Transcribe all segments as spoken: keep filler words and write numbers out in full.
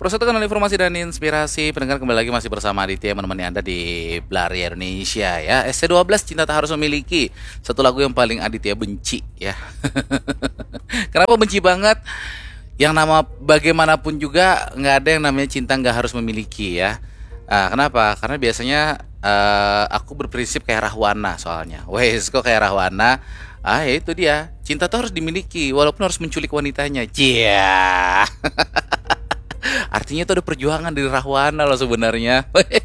Persatukan informasi dan inspirasi. Pendengar kembali lagi masih bersama Aditya menemani Anda di Blari Indonesia ya. S C dua belas Cinta Tak Harus Memiliki. Satu lagu yang paling Aditya benci ya. Kenapa benci banget? Yang nama bagaimanapun juga nggak ada yang namanya cinta nggak harus memiliki ya. Ah, kenapa? Karena biasanya uh, aku berprinsip kayak Rahwana soalnya. Wes kok kayak Rahwana? Ah ya itu dia. Cinta tuh harus dimiliki walaupun harus menculik wanitanya. Cia. Artinya itu ada perjuangan dari Rahwana loh sebenarnya.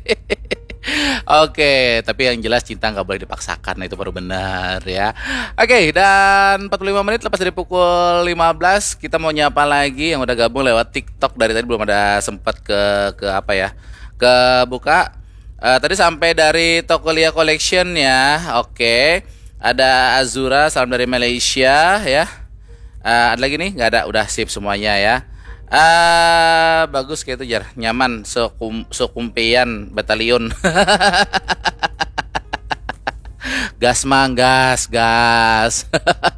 Oke, tapi yang jelas cinta nggak boleh dipaksakan, itu baru benar ya. Oke, dan empat puluh lima menit lepas dari pukul lima belas, kita mau nyapa lagi yang udah gabung lewat TikTok. Dari tadi belum ada sempat ke ke apa ya, ke buka. Uh, tadi sampai dari Tokolia Collection ya. Oke, ada Azura, salam dari Malaysia ya. Uh, ada lagi nih? Nggak ada, udah sip semuanya ya. Ah, bagus kayak itu jar, nyaman, sekum, sekumpian batalion. Gas mang, gas, gas.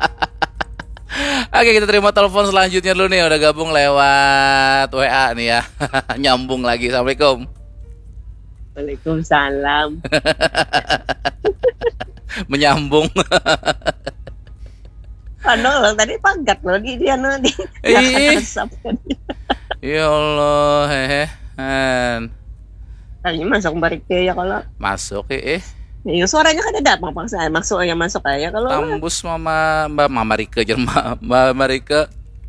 Oke, kita terima telepon selanjutnya dulu nih, udah gabung lewat W A nih ya. Nyambung lagi. Assalamualaikum. Waalaikumsalam. Menyambung. Ano loh tadi pagat loh di dia no di. Ya Allah, hehe. Tadi masuk balik ya kalau. Masuk eh. Ya suaranya kan ada apa saya masuk ya masuk aja kalau. Tembus mama Mbak Mama Rika Jerma Mbak Rika.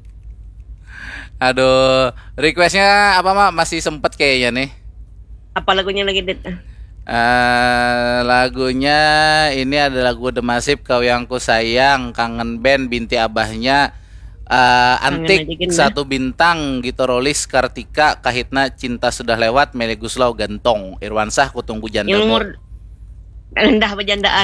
Aduh, requestnya apa Mak? Masih sempet kayaknya nih. Apa lagunya lagi Det? Uh, lagunya ini ada lagu The Massive, Kau Yang Ku Sayang, Kangen Band, Binti Abahnya, uh, Antik, Satu Bintang, Gito Rolis, Kartika, Kahitna, Cinta Sudah Lewat, Meli Guslau, Gantong, Irwansah, Kutunggu Jandamu. Yang umur rendah berjandaan.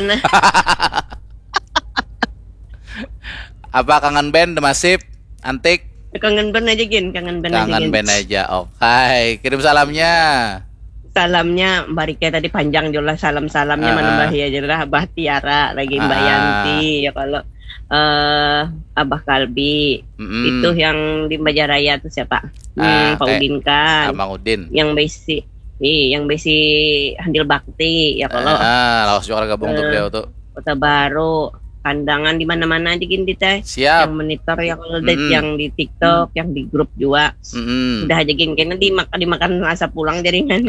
Apa Kangen Band, The Massive, Antik? Kangen Band aja Gin, Kangen Band aja. Kangen Band aja, oke. Okay. Kirim salamnya. Salamnya Mbak Rika tadi panjang jelas salam-salamnya uh, mana Mbak ya jelas Abah Tiara lagi Mbak uh, Yanti ya kalau uh, Abah Kalbi mm, itu yang di Bajaraya itu siapa? Uh, hmm, Pak Udin kan. Abang Udin. Yang besi, ih, yang besi Handil Bakti ya kalau. Ah, uh, lawas juga gabung uh, tuh beliau tuh. Kota Baru. Kandangan di mana-mana aja gini teh. Siap. Yang monitor yang mm. yang di TikTok, mm. yang di grup juga. Mm. Udah aja gini kayaknya dimakan dimakan asa pulang jaringan.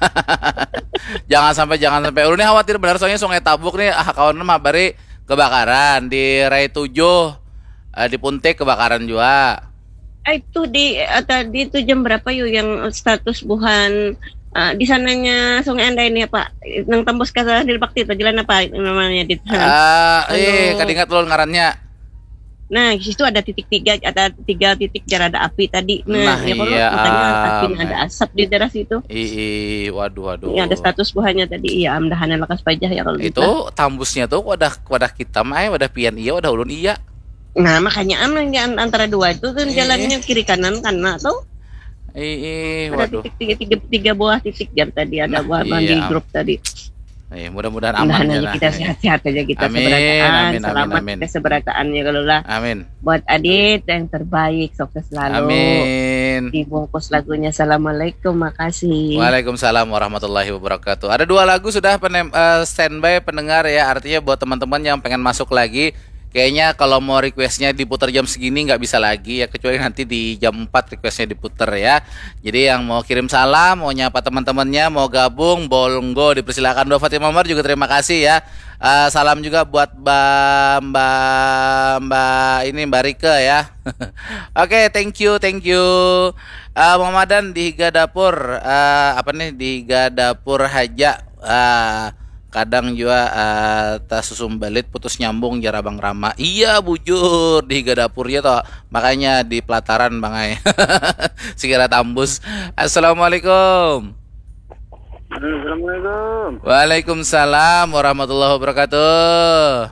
Jangan sampai jangan sampai ulun khawatir benar soalnya Sungai Tabuk nih ah kawan mah bari kebakaran di Rai tujuh uh, di Puntik kebakaran juga. Eh, itu di uh, tadi itu jam berapa yuk yang status buhan Uh, di sananya Sungai Anda ini apa? Nang tembus ke Handil Bakti itu jalan apa namanya di sana? Ah, uh, eh kadingat ulun ngarannya. Nah, di situ ada titik tiga, ada tiga titik jar ada api tadi. Nah, nah ya kalau iya, katanya um, api ada asap di daerah situ. Ii, waduh waduh. Ini ada status buahnya tadi. Iya, amdahan lakas pajah ya kalau itu kita. Tambusnya tuh wadah wadah kita mah wadah pian iya wadah ulun iya. Nah, makanya aman antara dua itu kan jalannya kiri kanan kan tuh. Ii, ada waduh. titik tiga, tiga, tiga buah titik jar tadi ada nah, buah iya. Di grup tadi. Eh, mudah-mudahan aman ya lah. Kita sehat-sehat aja kita amin, seberataan, amin, selamat amin, kita seberataan ya kalau lah. Amin. Buat Adit yang terbaik, sukses selalu. Amin. Dibungkus lagunya. Assalamualaikum, makasih. Waalaikumsalam warahmatullahi wabarakatuh. Ada dua lagu sudah penem, uh, standby pendengar ya, artinya buat teman-teman yang pengen masuk lagi. Kayaknya kalau mau requestnya diputar jam segini nggak bisa lagi ya, kecuali nanti di jam empat requestnya diputar ya. Jadi yang mau kirim salam, mau nyapa teman-temannya, mau gabung, bolonggo dipersilakan. Dua Fatimah Umar juga terima kasih ya. Uh, salam juga buat Mbak Mbak Mbak ini Mbak Rika ya. Oke, okay, thank you, thank you. Uh, Muhammadan di Higa Dapur, uh, apa nih di Higa Dapur Haja. Uh, Kadang juga uh, tas susum balit putus nyambung jar Abang Rama. Iya bujur di Higa Dapur ya toh. Makanya di pelataran Bang Ai. Segera tambus. Assalamualaikum. Assalamualaikum. Waalaikumsalam warahmatullahi wabarakatuh.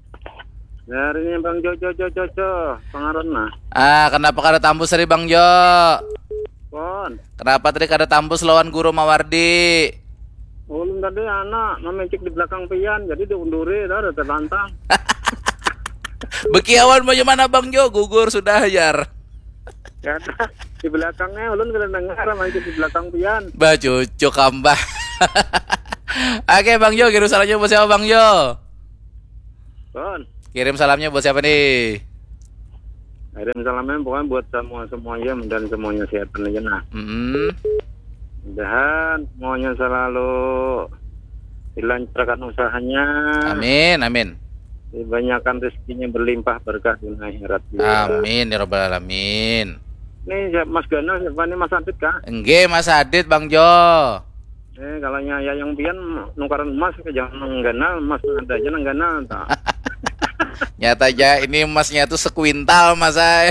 Dari ini Bang Jojo Jojo Jojo Pangarona. Ah, kenapa kada tambus dari Bang Jo? Pon. Kenapa tadi kada tambus lawan Guru Mawardi? Ulun tadi anak memencik di belakang pian, jadi diunduri, dah udah terlantang. Bekiawan bagaimana Bang Jo? Gugur sudah jar. Kata di belakangnya ulun kena dengar mancing di belakang pian. Bah cucu kambah. Oke Bang Jo, kirim salamnya buat siapa Bang Jo? Bon. Kirim salamnya buat siapa nih? Kirim salamnya pokoknya buat semua semuanya dan semuanya sehat aja nah. Mm-hmm. Mudahan semuanya selalu dilancarkan usahanya. Amin, amin. Dibanyakan rezekinya berlimpah berkah dunia akhirat. Amin ya rabbal alamin. Ini siapa Mas Gana, siapa nih Mas Adit kah? Enggak Mas Adit Bang Jo. Eh kalau nyaya yang pian nukaran emas ke jangan Gana, emas ada aja nang Gana tak. Nyata aja ini emasnya tuh sekuintal Mas saya.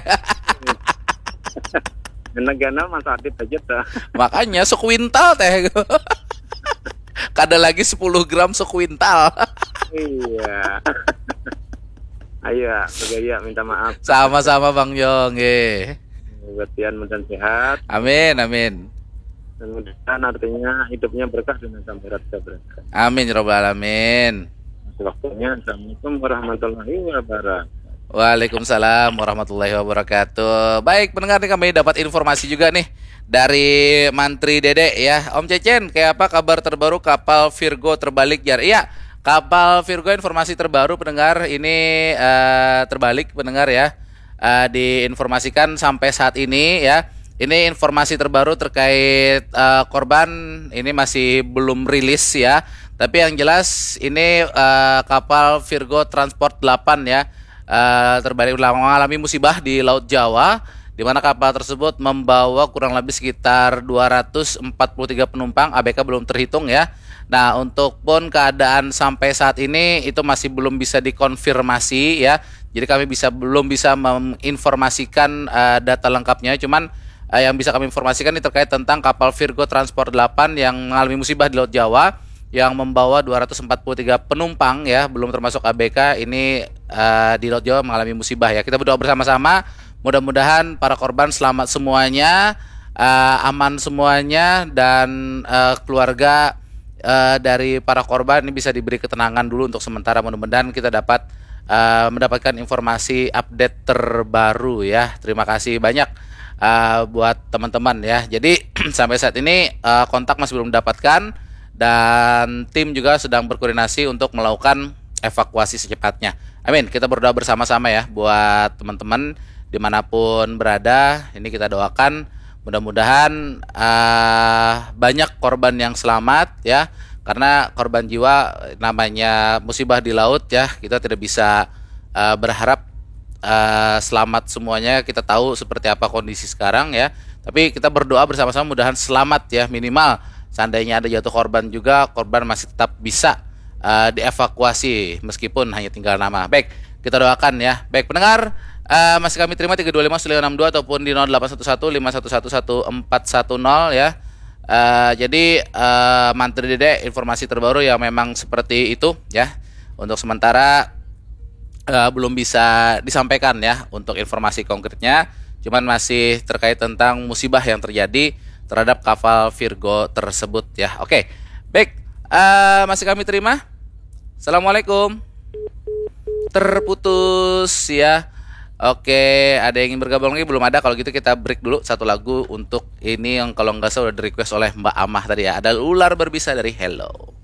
Nang Gana Mas Adit aja dah. Makanya sekuintal teh. Kada lagi sepuluh gram sekuintal. Iya. Ayo, bergaya minta maaf. Sama-sama Bang Jo, nggih. Buat pian mudah sehat. Amin, amin. Dan mudah-mudahan artinya hidupnya berkah dan sampai rasa berkah. Amin ya rabbal alamin. Waktunya. Assalamualaikum warahmatullahi wabarakatuh. Waalaikumsalam warahmatullahi wabarakatuh. Baik pendengar nih, kami dapat informasi juga nih dari Mantri Dede ya. Om Cecen, kayak apa kabar terbaru kapal Virgo terbalik jar? Iya, kapal Virgo informasi terbaru pendengar ini uh, terbalik pendengar ya. Uh, diinformasikan sampai saat ini ya. Ini informasi terbaru terkait uh, korban ini masih belum rilis ya. Tapi yang jelas ini uh, kapal Virgo Transport delapan ya. Uh, terbalik mengalami musibah di Laut Jawa, di mana kapal tersebut membawa kurang lebih sekitar dua ratus empat puluh tiga penumpang, A B K belum terhitung ya. Nah, untuk pun keadaan sampai saat ini itu masih belum bisa dikonfirmasi ya. Jadi kami bisa belum bisa menginformasikan uh, data lengkapnya, cuman uh, yang bisa kami informasikan ini terkait tentang kapal Virgo Transport delapan yang mengalami musibah di Laut Jawa yang membawa dua ratus empat puluh tiga penumpang ya, belum termasuk A B K. Ini uh, di Laut Jawa mengalami musibah ya. Kita berdoa bersama-sama mudah-mudahan para korban selamat semuanya, uh, aman semuanya, dan uh, keluarga uh, dari para korban ini bisa diberi ketenangan dulu untuk sementara. Mudah-mudahan kita dapat uh, mendapatkan informasi update terbaru ya. Terima kasih banyak uh, buat teman-teman ya. Jadi sampai saat ini uh, kontak masih belum didapatkan, dan tim juga sedang berkoordinasi untuk melakukan evakuasi secepatnya. Amin. Kita berdoa bersama-sama ya buat teman-teman dimanapun berada. Ini kita doakan mudah-mudahan uh, banyak korban yang selamat ya, karena korban jiwa namanya musibah di laut ya, kita tidak bisa uh, berharap uh, selamat semuanya. Kita tahu seperti apa kondisi sekarang ya, tapi kita berdoa bersama-sama mudahan selamat ya. Minimal seandainya ada jatuh korban juga, korban masih tetap bisa uh, dievakuasi meskipun hanya tinggal nama. Baik, kita doakan ya. Baik pendengar, uh, masih kami terima tiga dua lima sembilan enam dua ataupun di nol delapan satu satu lima satu satu satu empat satu nol ya. Uh, jadi uh, Mantri Dede informasi terbaru yang memang seperti itu ya. Untuk sementara uh, belum bisa disampaikan ya untuk informasi konkretnya, cuman masih terkait tentang musibah yang terjadi terhadap kapal Virgo tersebut ya. Oke, baik, uh, masih kami terima. Assalamualaikum. Terputus ya. Oke, ada yang ingin bergabung lagi? Belum ada. Kalau gitu kita break dulu satu lagu untuk ini yang kalau nggak salah udah di request oleh Mbak Amah tadi ya. Ada ular berbisa dari Hello.